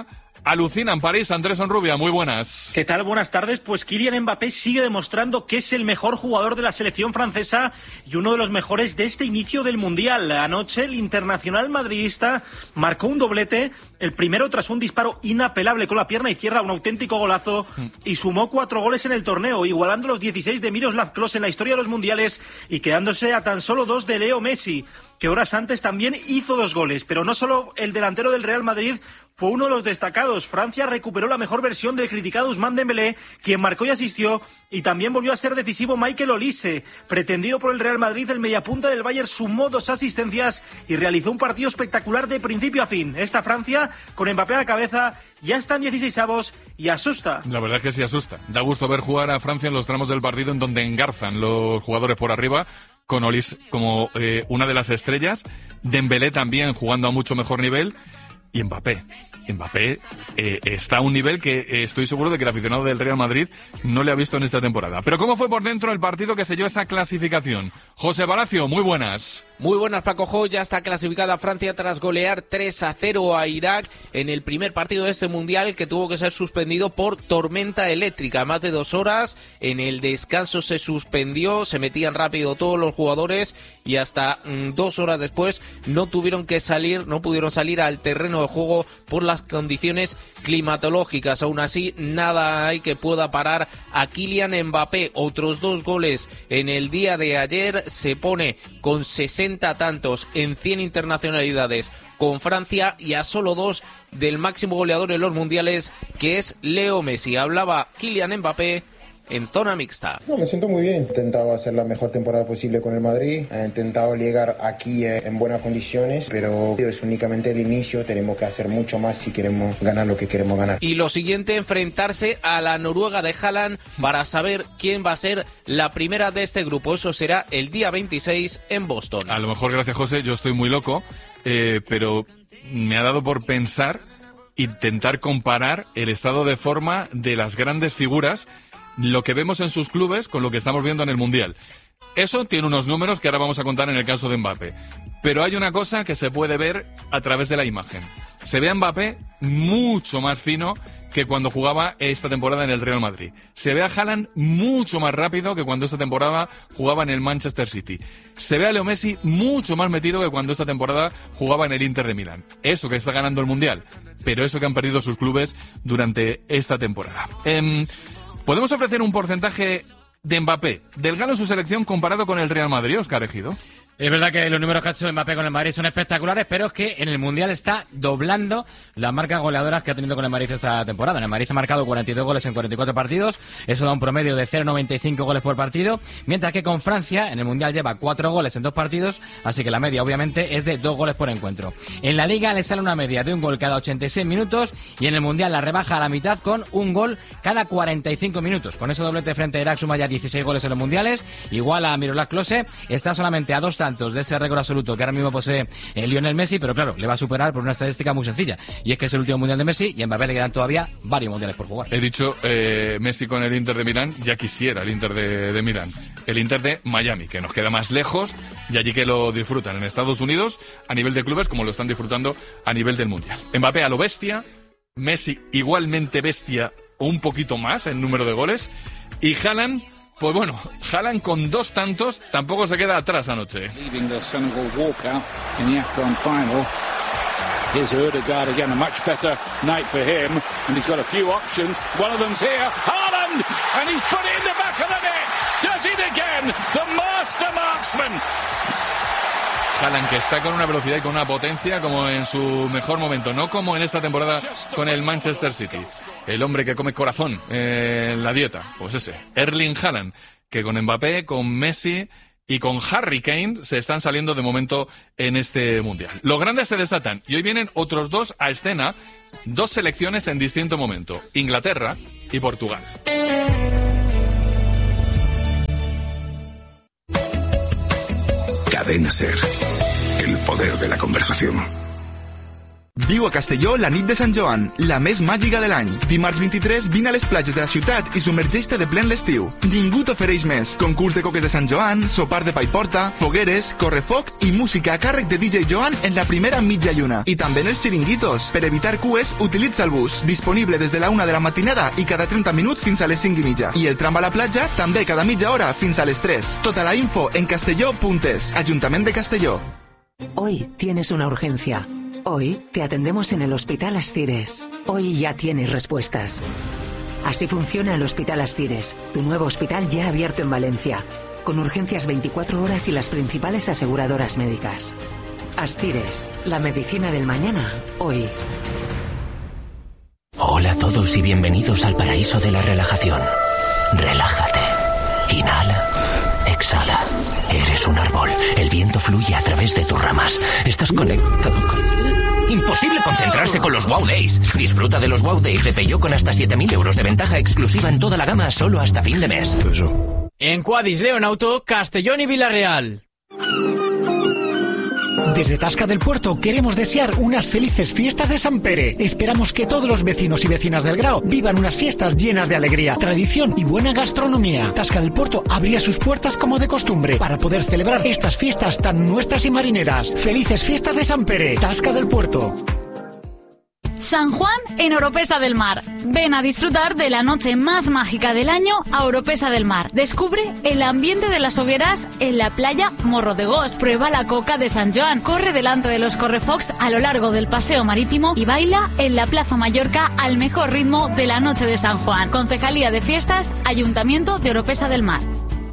Alucinan París, Andrés Onrubia, muy buenas. ¿Qué tal? Buenas tardes. Pues Kylian Mbappé sigue demostrando que es el mejor jugador de la selección francesa y uno de los mejores de este inicio del Mundial. Anoche el internacional madridista marcó un doblete, el primero tras un disparo inapelable con la pierna izquierda, un auténtico golazo, y sumó cuatro goles en el torneo, igualando los dieciséis de Miroslav Klose en la historia de los mundiales y quedándose a tan solo dos de Leo Messi, que horas antes también hizo dos goles. Pero no solo el delantero del Real Madrid fue uno de los destacados. Francia recuperó la mejor versión del criticado Ousmane Dembélé, quien marcó y asistió, y también volvió a ser decisivo Michael Olise. Pretendido por el Real Madrid, el mediapunta del Bayern sumó dos asistencias y realizó un partido espectacular de principio a fin. Esta Francia, con Mbappé a la cabeza, ya está en dieciseisavos y asusta. La verdad es que sí asusta. Da gusto ver jugar a Francia en los tramos del partido en donde engarzan los jugadores por arriba, con Olise como eh, una de las estrellas, Dembélé también jugando a mucho mejor nivel, y Mbappé. Mbappé eh, está a un nivel que eh, estoy seguro de que el aficionado del Real Madrid no le ha visto en esta temporada. Pero ¿cómo fue por dentro el partido que selló esa clasificación? José Palacio, muy buenas. Muy buenas, Paco Jo. Ya está clasificada Francia tras golear tres a cero a Irak en el primer partido de este Mundial, que tuvo que ser suspendido por tormenta eléctrica. Más de dos horas, en el descanso se suspendió, se metían rápido todos los jugadores y hasta mm, dos horas después no tuvieron que salir, no pudieron salir al terreno de juego por las condiciones climatológicas. Aún así, nada hay que pueda parar a Kylian Mbappé. Otros dos goles en el día de ayer, se pone con sesenta tantos en cien internacionalidades con Francia y a solo dos del máximo goleador en los mundiales, que es Leo Messi. Hablaba Kylian Mbappé en zona mixta. No, me siento muy bien. He intentado hacer la mejor temporada posible con el Madrid. He intentado llegar aquí en buenas condiciones, pero es únicamente el inicio. Tenemos que hacer mucho más si queremos ganar lo que queremos ganar. Y lo siguiente, enfrentarse a la Noruega de Haaland para saber quién va a ser la primera de este grupo. Eso será el día veintiséis en Boston. A lo mejor, gracias José, yo estoy muy loco, eh, pero me ha dado por pensar, intentar comparar el estado de forma de las grandes figuras, lo que vemos en sus clubes con lo que estamos viendo en el Mundial. Eso tiene unos números que ahora vamos a contar en el caso de Mbappé. Pero hay una cosa que se puede ver a través de la imagen. Se ve a Mbappé mucho más fino que cuando jugaba esta temporada en el Real Madrid. Se ve a Haaland mucho más rápido que cuando esta temporada jugaba en el Manchester City. Se ve a Leo Messi mucho más metido que cuando esta temporada jugaba en el Inter de Milán. Eso que está ganando el Mundial, pero eso que han perdido sus clubes durante esta temporada. Eh, ¿Podemos ofrecer un porcentaje de Mbappé, del galo en su selección comparado con el Real Madrid, Óscar Ejido? Es verdad que los números que ha hecho Mbappé con el Madrid son espectaculares, pero es que en el Mundial está doblando las marcas goleadoras que ha tenido con el Madrid esta temporada. En el Madrid ha marcado cuarenta y dos goles en cuarenta y cuatro partidos, eso da un promedio de cero coma noventa y cinco goles por partido, mientras que con Francia en el Mundial lleva cuatro goles en dos partidos, así que la media obviamente es de dos goles por encuentro. En la Liga le sale una media de un gol cada ochenta y seis minutos y en el Mundial la rebaja a la mitad con un gol cada cuarenta y cinco minutos. Con ese doblete frente a Irak suma ya dieciséis goles en los Mundiales, igual a Miroslav Klose, está solamente a dos tantos de ese récord absoluto que ahora mismo posee eh, Lionel Messi, pero claro, le va a superar por una estadística muy sencilla, y es que es el último Mundial de Messi y a Mbappé le quedan todavía varios Mundiales por jugar. He dicho eh, Messi con el Inter de Milán, ya quisiera el Inter de, de Milán, el Inter de Miami, que nos queda más lejos y allí que lo disfrutan en Estados Unidos a nivel de clubes como lo están disfrutando a nivel del Mundial. Mbappé a lo bestia, Messi igualmente bestia o un poquito más en número de goles, y Haaland, pues bueno, Haaland con dos tantos tampoco se queda atrás anoche. Here's Ødegaard again, a much better night for him, and he's got a few options. One of them's here, Haaland, and he's put it in the back of the net. Does it again, the master marksman. Haaland, que está con una velocidad y con una potencia como en su mejor momento, no como en esta temporada con el Manchester City. El hombre que come corazón eh, en la dieta, pues ese, Erling Haaland, que con Mbappé, con Messi y con Harry Kane se están saliendo de momento en este Mundial. Los grandes se desatan y hoy vienen otros dos a escena, dos selecciones en distinto momento, Inglaterra y Portugal. Cadena SER, el poder de la conversación. Viu a Castelló la nit de Sant Joan, la més màgica de l'any. Dimarts vint-i-tres, vine a les platges de la ciutat i submergeix-te de plen l'estiu. Ningú t'ofereix més. Concurs de coques de Sant Joan, sopar de pa i porta, fogueres, correfoc i música a càrrec de D J Joan en la primera mitja lluna. I també en els xiringuitos. Per evitar cues, utilitza el bus. Disponible des de la una de la matinada i cada trenta minuts fins a les cinc i mitja. I el tram a la platja també cada mitja hora fins a les tres. Tota la info en castelló punt es. Ajuntament de Castelló. Hoy tienes una urgencia. Hoy te atendemos en el Hospital Ascires. Hoy ya tienes respuestas. Así funciona el Hospital Ascires, tu nuevo hospital ya abierto en Valencia, con urgencias veinticuatro horas y las principales aseguradoras médicas. Ascires, la medicina del mañana, hoy. Hola a todos y bienvenidos al paraíso de la relajación. Relájate. Inhala. Exhala. Eres un árbol. El viento fluye a través de tus ramas. Estás conectado con... Imposible concentrarse con los Wow Days. Disfruta de los Wow Days de Peugeot con hasta siete mil euros de ventaja exclusiva en toda la gama solo hasta fin de mes. En Quadis León Auto, Castellón y Villarreal. Desde Tasca del Puerto queremos desear unas felices fiestas de San Pere. Esperamos que todos los vecinos y vecinas del Grao vivan unas fiestas llenas de alegría, tradición y buena gastronomía. Tasca del Puerto abrirá sus puertas como de costumbre para poder celebrar estas fiestas tan nuestras y marineras. Felices fiestas de San Pere. Tasca del Puerto. San Juan en Oropesa del Mar. Ven a disfrutar de la noche más mágica del año a Oropesa del Mar. Descubre el ambiente de las hogueras en la playa Morro de Gos. Prueba la coca de San Joan. Corre delante de los correfocs a lo largo del paseo marítimo y baila en la Plaza Mallorca al mejor ritmo de la noche de San Juan. Concejalía de Fiestas, Ayuntamiento de Oropesa del Mar.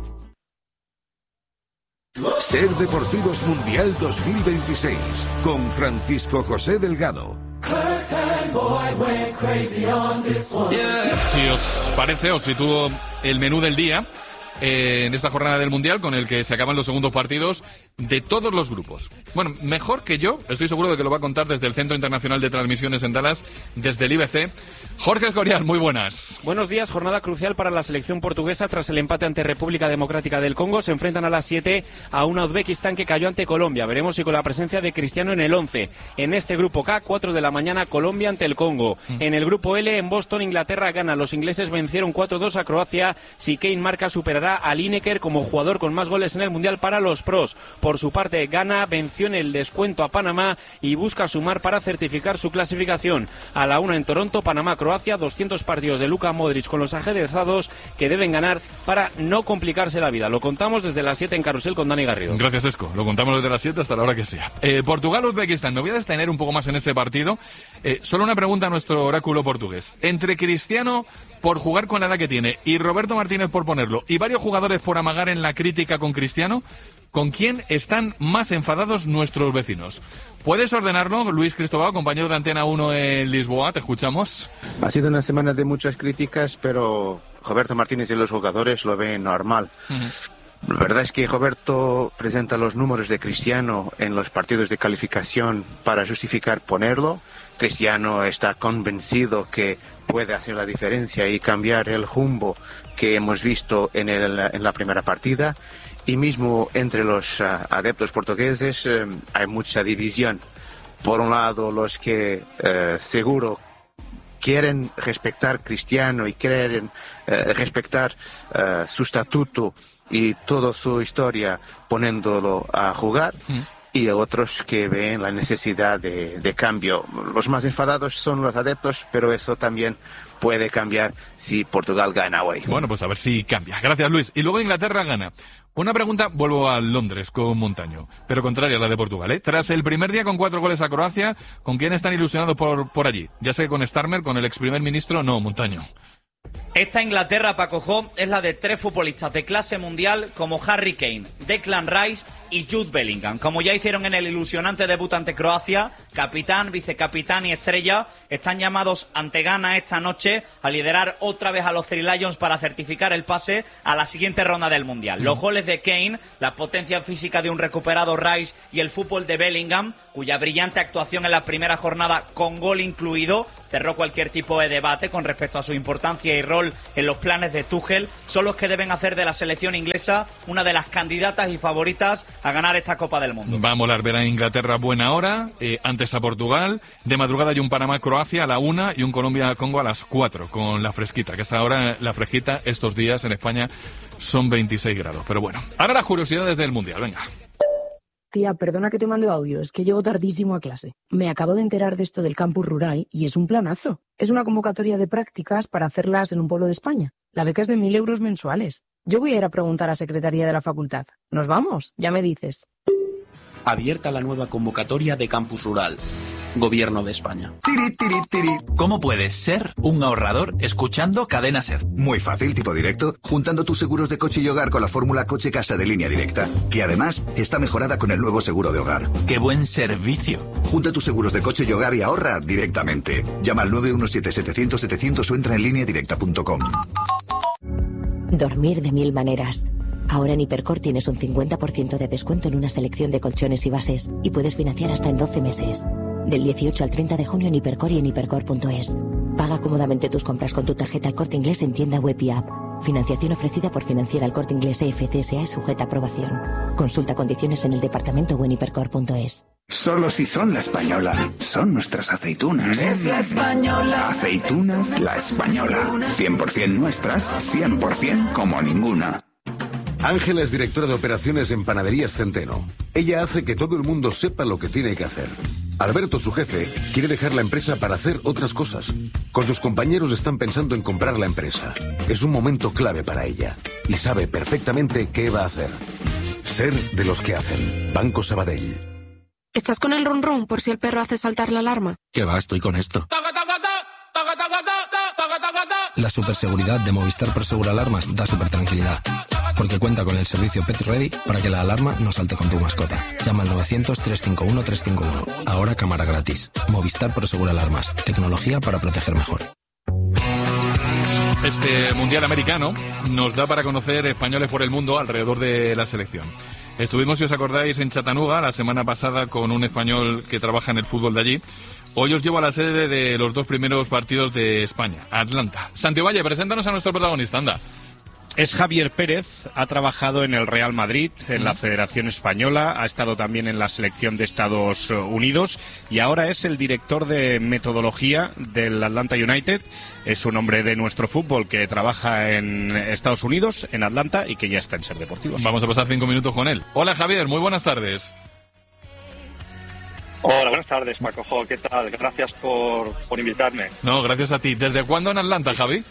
Ser Deportivos Mundial dos mil veintiséis con Francisco José Delgado. Si os parece, os sitúo el menú del día eh, en esta jornada del Mundial con el que se acaban los segundos partidos de todos los grupos. Bueno, mejor que yo, estoy seguro de que lo va a contar desde el Centro Internacional de Transmisiones en Dallas, desde el I B C. Jorge Escorial, muy buenas. Buenos días, jornada crucial para la selección portuguesa tras el empate ante República Democrática del Congo. Se enfrentan a las siete a una Uzbekistán que cayó ante Colombia. Veremos si con la presencia de Cristiano en el once. En este grupo K, cuatro de la mañana, Colombia ante el Congo. Mm. En el grupo L, en Boston, Inglaterra gana. Los ingleses vencieron cuatro dos a Croacia. Si Kane marca, superará a Lineker como jugador con más goles en el Mundial para los pros. Por su parte, Ghana venció en el descuento a Panamá y busca sumar para certificar su clasificación. A la una en Toronto, Panamá-Croacia, doscientos partidos de Luka Modric con los ajedrezados que deben ganar para no complicarse la vida. Lo contamos desde las siete en Carrusel con Dani Garrido. Gracias, Esco. Lo contamos desde las siete hasta la hora que sea. Eh, Portugal-Uzbekistán. Me voy a detener un poco más en ese partido. Eh, solo una pregunta a nuestro oráculo portugués. Entre Cristiano, por jugar con la edad que tiene, y Roberto Martínez por ponerlo, y varios jugadores por amagar en la crítica con Cristiano, ¿con quién están más enfadados nuestros vecinos? ¿Puedes ordenarlo, Luis Cristóbal, compañero de Antena uno en Lisboa? Te escuchamos. Ha sido una semana de muchas críticas, pero Roberto Martínez y los jugadores lo ven normal. Uh-huh. La verdad es que Roberto presenta los números de Cristiano en los partidos de calificación para justificar ponerlo. Cristiano está convencido que puede hacer la diferencia y cambiar el rumbo que hemos visto en, el, en la primera partida. Y mismo entre los uh, adeptos portugueses uh, hay mucha división. Por un lado, los que uh, seguro quieren respetar Cristiano y quieren uh, respetar uh, su estatuto y toda su historia poniéndolo a jugar. Mm. Y otros que ven la necesidad de, de cambio. Los más enfadados son los adeptos, pero eso también puede cambiar si Portugal gana hoy. Bueno, pues a ver si cambia. Gracias, Luis. Y luego Inglaterra gana. Una pregunta, vuelvo a Londres con Montaño, pero contraria a la de Portugal, ¿eh? Tras el primer día con cuatro goles a Croacia, ¿con quién están ilusionados por, por allí? Ya sé que con Starmer, con el ex primer ministro, no, Montaño. Esta Inglaterra, Paco Jo, es la de tres futbolistas de clase mundial como Harry Kane, Declan Rice y Jude Bellingham. Como ya hicieron en el ilusionante debut ante Croacia, capitán, vicecapitán y estrella están llamados ante Ghana esta noche a liderar otra vez a los Three Lions para certificar el pase a la siguiente ronda del Mundial. Los goles de Kane, la potencia física de un recuperado Rice y el fútbol de Bellingham, cuya brillante actuación en la primera jornada con gol incluido cerró cualquier tipo de debate con respecto a su importancia y rol rol en los planes de Tuchel, son los que deben hacer de la selección inglesa una de las candidatas y favoritas a ganar esta Copa del Mundo. Va a molar ver a Inglaterra a buena hora, eh, antes a Portugal, de madrugada hay un Panamá-Croacia a la una y un Colombia-Congo a las cuatro, con la fresquita, que hasta ahora la fresquita estos días en España son veintiséis grados. Pero bueno, ahora las curiosidades del Mundial, venga. Tía, perdona que te mande audio, es que llego tardísimo a clase. Me acabo de enterar de esto del campus rural y es un planazo. Es una convocatoria de prácticas para hacerlas en un pueblo de España. La beca es de mil euros mensuales. Yo voy a ir a preguntar a Secretaría de la Facultad. ¿Nos vamos? Ya me dices. Abierta la nueva convocatoria de campus rural. Gobierno de España. Tiri, tiri, tiri. ¿Cómo puedes ser un ahorrador escuchando Cadena Ser? Muy fácil, tipo directo, juntando tus seguros de coche y hogar con la fórmula coche-casa de Línea Directa, que además está mejorada con el nuevo seguro de hogar. ¡Qué buen servicio! Junta tus seguros de coche y hogar y ahorra directamente. Llama al nueve uno siete, setecientos, setecientos o entra en línea directa punto com. Dormir de mil maneras. Ahora en Hipercor tienes un cincuenta por ciento de descuento en una selección de colchones y bases y puedes financiar hasta en doce meses. Del dieciocho al treinta de junio en Hipercor y en hipercor punto es. Paga cómodamente tus compras con tu tarjeta El Corte Inglés en tienda web y app. Financiación ofrecida por Financiera El Corte Inglés E F C S A es sujeta a aprobación. Consulta condiciones en el departamento o en hipercor punto es. Solo si son La Española. Son nuestras aceitunas. Es La Española. Aceitunas La Española. cien por ciento nuestras, cien por ciento como ninguna. Ángela es directora de operaciones en Panaderías Centeno. Ella hace que todo el mundo sepa lo que tiene que hacer. Alberto, su jefe, quiere dejar la empresa para hacer otras cosas. Con sus compañeros están pensando en comprar la empresa. Es un momento clave para ella y sabe perfectamente qué va a hacer. Ser de los que hacen. Banco Sabadell. ¿Estás con el run run por si el perro hace saltar la alarma? ¿Qué va? Estoy con esto. La superseguridad de Movistar Prosegur Alarmas da super tranquilidad, porque cuenta con el servicio Pet Ready para que la alarma no salte con tu mascota. Llama al novecientos, trescientos cincuenta y uno, trescientos cincuenta y uno. Ahora cámara gratis. Movistar Prosegur Alarmas. Tecnología para proteger mejor. Este Mundial americano nos da para conocer españoles por el mundo alrededor de la selección. Estuvimos, si os acordáis, en Chattanooga la semana pasada con un español que trabaja en el fútbol de allí. Hoy os llevo a la sede de los dos primeros partidos de España, Atlanta. Santiago Valle, preséntanos a nuestro protagonista, anda. Es Javier Pérez, ha trabajado en el Real Madrid, en la Federación Española, ha estado también en la selección de Estados Unidos y ahora es el director de metodología del Atlanta United. Es un hombre de nuestro fútbol que trabaja en Estados Unidos, en Atlanta, y que ya está en Ser Deportivos. Vamos a pasar cinco minutos con él. Hola Javier, muy buenas tardes. Hola, buenas tardes, Paco. Jo, ¿qué tal? Gracias por, por invitarme. No, gracias a ti. ¿Desde cuándo en Atlanta, Javi?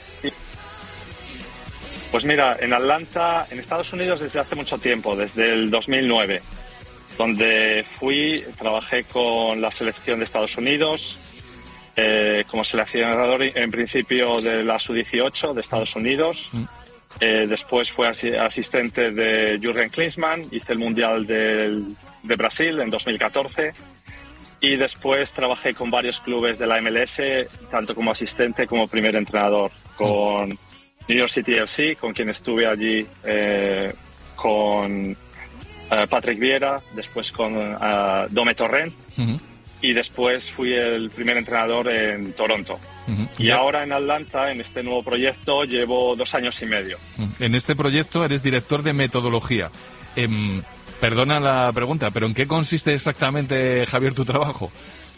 Pues mira, en Atlanta, en Estados Unidos, desde hace mucho tiempo, desde el dos mil nueve, donde fui, trabajé con la selección de Estados Unidos, eh, como seleccionador en principio de la U dieciocho de Estados Unidos. Mm. Eh, después fui asi- asistente de Jürgen Klinsmann, hice el Mundial del, de Brasil en dos mil catorce. Y después trabajé con varios clubes de la M L S, tanto como asistente como primer entrenador, con Mm. New York City F C, con quien estuve allí, eh, con uh, Patrick Vieira, después con uh, Dome Torrent, uh-huh. y después fui el primer entrenador en Toronto. Uh-huh. Y ¿Ya? ahora en Atlanta, en este nuevo proyecto, llevo dos años y medio. En este proyecto eres director de metodología. Eh, perdona la pregunta, pero ¿en qué consiste exactamente, Javier, tu trabajo?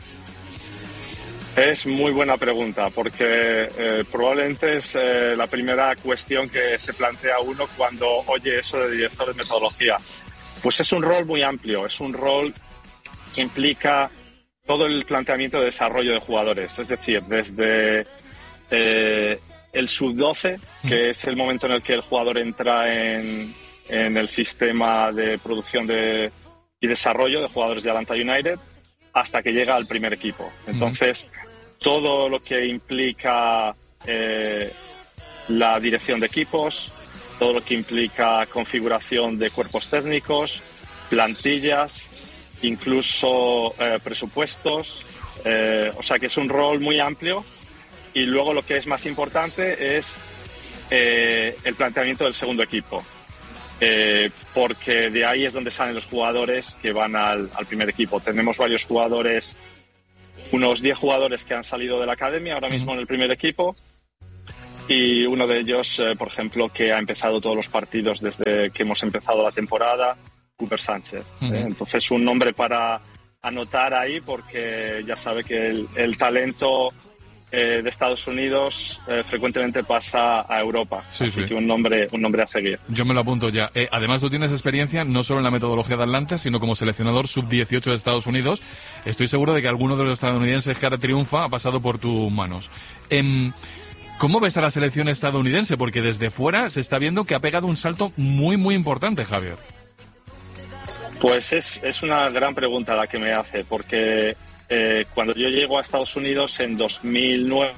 Es muy buena pregunta, porque eh, probablemente es eh, la primera cuestión que se plantea uno cuando oye eso de director de metodología. Pues es un rol muy amplio, es un rol que implica todo el planteamiento de desarrollo de jugadores, es decir, desde eh, el sub doce, que es el momento en el que el jugador entra en, en el sistema de producción de, y desarrollo de jugadores de Atlanta United, hasta que llega al primer equipo. Entonces, todo lo que implica eh, la dirección de equipos, todo lo que implica configuración de cuerpos técnicos, plantillas, incluso eh, presupuestos, eh, o sea que es un rol muy amplio. Y luego lo que es más importante es eh, el planteamiento del segundo equipo. Eh, porque de ahí es donde salen los jugadores que van al, al primer equipo. Tenemos varios jugadores, unos diez jugadores que han salido de la academia ahora mismo en el primer equipo, y uno de ellos, eh, por ejemplo, que ha empezado todos los partidos desde que hemos empezado la temporada, Cooper Sánchez. Uh-huh. ¿eh? Entonces, un nombre para anotar ahí, porque ya sabe que el, el talento eh, de Estados Unidos eh, frecuentemente pasa a Europa. Sí, Así sí. que un nombre, un nombre a seguir. Yo me lo apunto ya. Eh, además, tú tienes experiencia no solo en la metodología de Atlanta, sino como seleccionador sub dieciocho de Estados Unidos. Estoy seguro de que alguno de los estadounidenses que ahora triunfa ha pasado por tus manos. Eh, ¿Cómo ves a la selección estadounidense? Porque desde fuera se está viendo que ha pegado un salto muy, muy importante, Javier. Pues es, es una gran pregunta la que me hace, porque eh, cuando yo llego a Estados Unidos en dos mil nueve,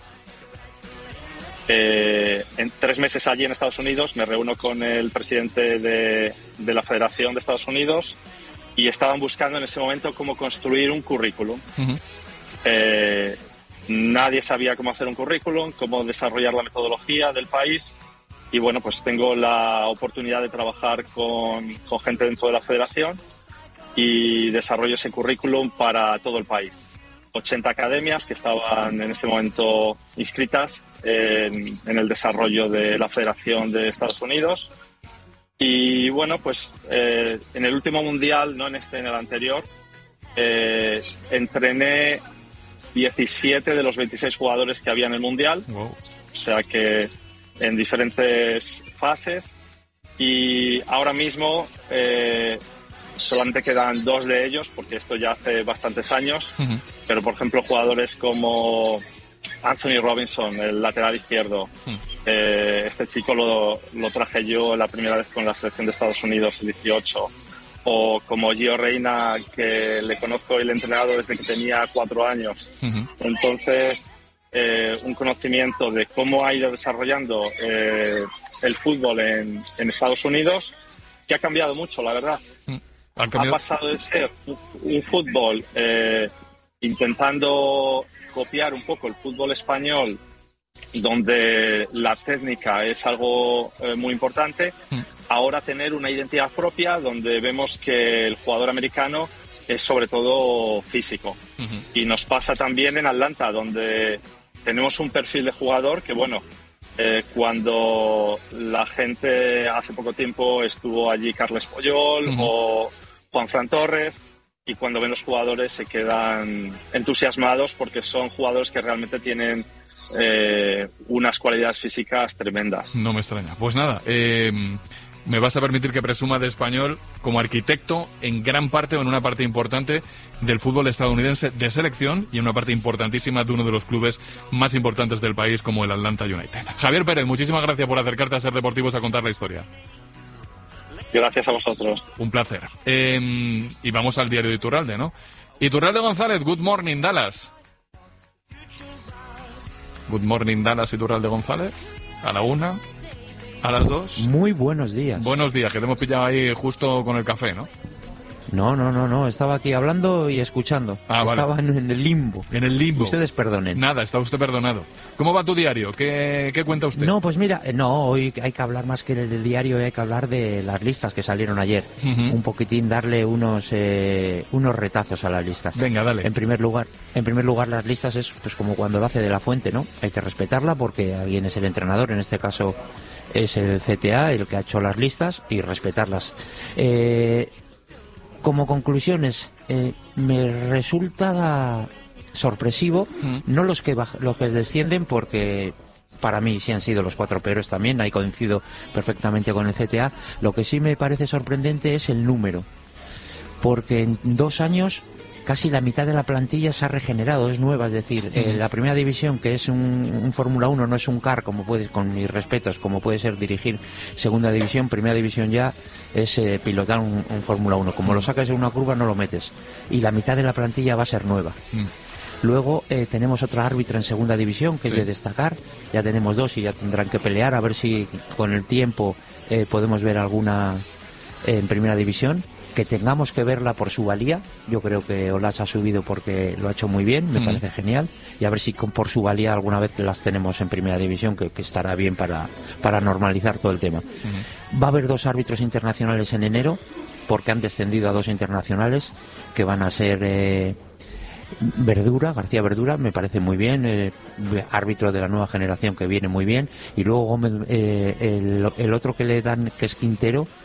eh, en tres meses allí en Estados Unidos, me reúno con el presidente de, de la Federación de Estados Unidos y estaban buscando en ese momento cómo construir un currículum. Uh-huh. Eh, nadie sabía cómo hacer un currículum, cómo desarrollar la metodología del país. Y bueno, pues tengo la oportunidad de trabajar con, con gente dentro de la federación y desarrollo ese currículum para todo el país. ochenta academias que estaban en este momento inscritas en, en el desarrollo de la Federación de Estados Unidos. Y bueno, pues eh, en el último mundial, no en este, en el anterior, eh, entrené diecisiete de los veintiséis jugadores que había en el mundial. Wow. O sea que en diferentes fases, y ahora mismo eh, solamente quedan dos de ellos, porque esto ya hace bastantes años. Uh-huh. Pero por ejemplo jugadores como Anthony Robinson, el lateral izquierdo, uh-huh. eh, este chico lo, lo traje yo la primera vez con la selección de Estados Unidos, dieciocho, o como Gio Reyna, que le conozco y le he entrenado desde que tenía cuatro años. Uh-huh. Entonces, Eh, un conocimiento de cómo ha ido desarrollando eh, el fútbol en, en Estados Unidos, que ha cambiado mucho, la verdad. Ha, ha pasado de ser un, un fútbol eh, intentando copiar un poco el fútbol español, donde la técnica es algo eh, muy importante, mm. ahora tener una identidad propia, donde vemos que el jugador americano es sobre todo físico. Uh-huh. Y nos pasa también en Atlanta, donde tenemos un perfil de jugador que, bueno, eh, cuando la gente hace poco tiempo estuvo allí Carles Puyol uh-huh. o Juanfran Torres, y cuando ven los jugadores se quedan entusiasmados porque son jugadores que realmente tienen eh, unas cualidades físicas tremendas. No me extraña. Pues nada, eh, me vas a permitir que presuma de español como arquitecto en gran parte o en una parte importante del fútbol estadounidense de selección y en una parte importantísima de uno de los clubes más importantes del país como el Atlanta United. Javier Pérez, muchísimas gracias por acercarte a Ser Deportivos a contar la historia. Gracias a vosotros. Un placer. Eh, y vamos al diario de Iturralde, ¿no? Iturralde González, Good Morning Dallas. Good Morning Dallas, Iturralde González. A la una, a las dos. Muy buenos días. Buenos días, que te hemos pillado ahí justo con el café, ¿no? No, no, no, no, estaba aquí hablando y escuchando. Ah, estaba vale. en, en el limbo. En el limbo. Ustedes perdonen. Nada, está usted perdonado. ¿Cómo va tu diario? ¿Qué, qué cuenta usted? No, pues mira, no, hoy hay que hablar más que del diario, hay que hablar de las listas que salieron ayer. Uh-huh. Un poquitín darle unos eh, unos retazos a las listas. Venga, dale. En primer lugar, en primer lugar las listas es pues como cuando lo hace De La Fuente, ¿no? Hay que respetarla porque alguien es el entrenador, en este caso es el C T A el que ha hecho las listas, y respetarlas. Eh... Como conclusiones, eh, me resulta sorpresivo, mm. no los que baj- los que descienden, porque para mí sí han sido los cuatro peores también, ahí coincido perfectamente con el C T A. Lo que sí me parece sorprendente es el número, porque en dos años casi la mitad de la plantilla se ha regenerado, es nueva, es decir, mm. eh, la primera división, que es un, un Fórmula uno, no es un car, como puede, con mis respetos, como puede ser dirigir segunda división, primera división ya es eh, pilotar un, un Fórmula uno, como mm. lo sacas de una curva no lo metes, y la mitad de la plantilla va a ser nueva. Mm. Luego eh, tenemos otra árbitra en segunda división, que sí. es de destacar, ya tenemos dos y ya tendrán que pelear, a ver si con el tiempo eh, podemos ver alguna eh, en primera división. Que tengamos que verla por su valía, yo creo que Olas ha subido porque lo ha hecho muy bien, me mm. parece genial, y a ver si con, por su valía alguna vez las tenemos en primera división, que, que estará bien para, para normalizar todo el tema. Mm. Va a haber dos árbitros internacionales en enero, porque han descendido a dos internacionales, que van a ser eh, Verdura, García Verdura, me parece muy bien, eh, árbitro de la nueva generación que viene muy bien, y luego Gómez, eh, el, el otro que le dan, que es Quintero,